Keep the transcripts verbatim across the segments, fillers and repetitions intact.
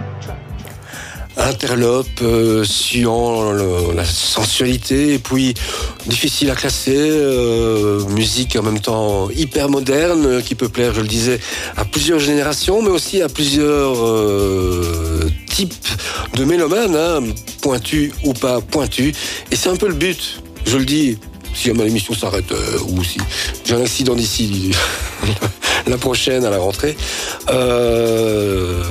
Interlope, euh, suant le, la sensualité, et puis difficile à classer, euh, musique en même temps hyper moderne, qui peut plaire, je le disais, à plusieurs générations, mais aussi à plusieurs euh, types de mélomanes, hein, pointus ou pas pointus, et c'est un peu le but, je le dis, si jamais l'émission s'arrête, euh, ou si j'ai un accident d'ici la prochaine à la rentrée, euh,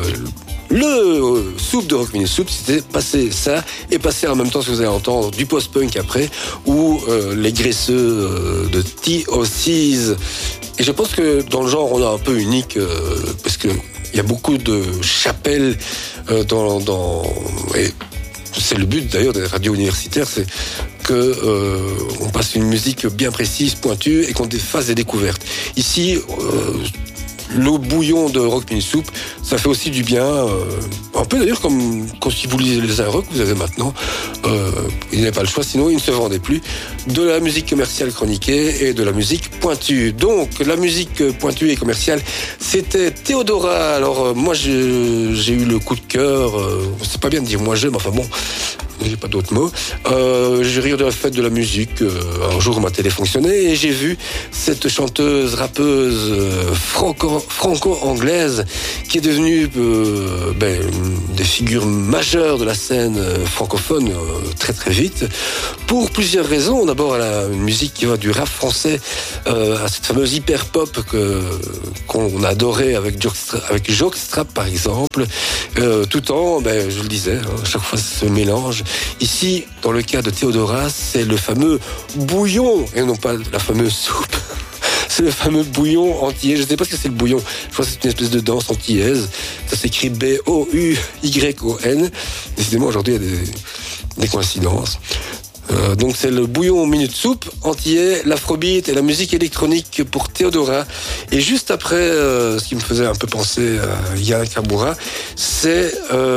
le soupe de Rock Minute Soup, c'était passer ça et passer en même temps, ce que vous allez entendre, du post-punk après, ou euh, les graisseux euh, de T O Cs. Et je pense que dans le genre, on est un peu unique, euh, parce que il y a beaucoup de chapelles euh, dans, dans et c'est le but d'ailleurs des radios universitaires, c'est que euh, on passe une musique bien précise, pointue, et qu'on fasse des découvertes. Ici, euh, le bouillon de Rock Minute Soup, ça fait aussi du bien. Euh, un peu d'ailleurs comme quand si vous lisez les rock, vous avez maintenant, euh, il n'y a pas le choix, sinon il ne se vendait plus, de la musique commerciale chroniquée et de la musique pointue. Donc la musique pointue et commerciale, c'était Théodora. Alors euh, moi j'ai, j'ai eu le coup de cœur, euh, c'est pas bien de dire moi j'aime, enfin bon, j'ai pas d'autres mots. Euh, j'ai ri de la fête de la musique. Euh, un jour, ma télé fonctionnait et j'ai vu cette chanteuse, rappeuse euh, franco, franco-anglaise qui est devenue euh, ben, une des figures majeures de la scène euh, francophone euh, très très vite. Pour plusieurs raisons. D'abord, elle a une musique qui va du rap français euh, à cette fameuse hyper pop que qu'on adorait avec Jockstrap, avec Jockstrap par exemple. Euh, tout en, ben, je le disais, hein, à chaque fois ce mélange. Ici, dans le cas de Théodora, c'est le fameux bouillon, et non pas la fameuse soupe. C'est le fameux bouillon antillais. Je ne sais pas ce que c'est le bouillon. Je crois que c'est une espèce de danse antillaise. Ça s'écrit B O U Y O N. Décidément, aujourd'hui, il y a des, des coïncidences. Euh, donc c'est le bouillon minute soupe antillais, l'afrobeat et la musique électronique pour Théodora. Et juste après, euh, ce qui me faisait un peu penser à Yana Kamura, c'est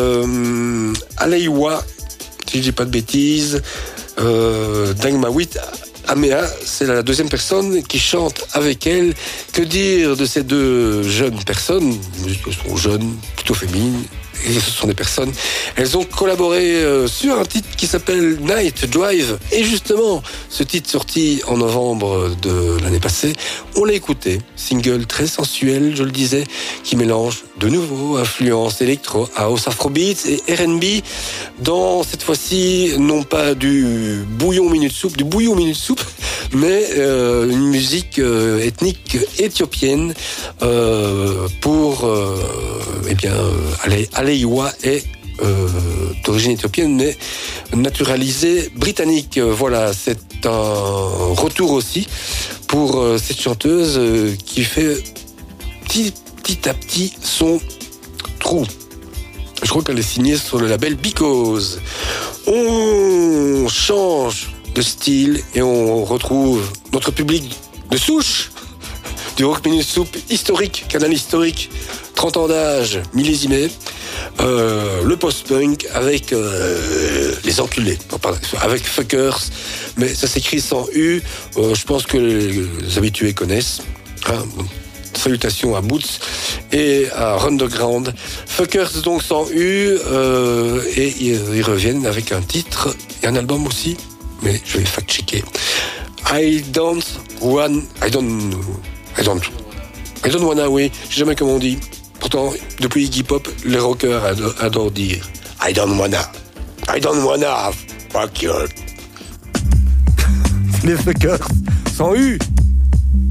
euh, Aleiwa, si je dis pas de bêtises, euh, Dangmawit Amea, c'est la deuxième personne qui chante avec elle. Que dire de ces deux jeunes personnes? Elles sont jeunes, plutôt féminines, et ce sont des personnes. Elles ont collaboré euh, sur un titre qui s'appelle Night Drive. Et justement, ce titre sorti en novembre de l'année passée, on l'a écouté. Single très sensuel, je le disais, qui mélange de nouveau influences électro, house, afrobeats et R and B dans, cette fois-ci, non pas du bouillon minute soupe, du bouillon minute soupe, mais euh, une musique euh, ethnique éthiopienne euh, pour, euh, eh bien, aller Aleiwa est euh, d'origine éthiopienne, mais naturalisée britannique. Voilà, c'est un retour aussi pour euh, cette chanteuse euh, qui fait petit, petit à petit son trou. Je crois qu'elle est signée sur le label Because. On change de style et on retrouve notre public de souche du Rock Minute Soup historique, canal historique, trente ans d'âge, millésimé, euh, le post-punk avec euh, les enculés, non, pardon, avec Fuckers, mais ça s'écrit sans U, euh, je pense que les habitués connaissent. Hein. Salutations à Boots et à Underground. Fuckers donc sans U, euh, et ils, ils reviennent avec un titre et un album aussi, mais je vais fact-checker. I don't want, I don't, I don't, I don't wanna, oui, je sais jamais comment on dit. Pourtant, depuis Iggy Pop, les rockers adorent, adorent dire I don't wanna, I don't wanna, fuck you. Les Fuckers sans U.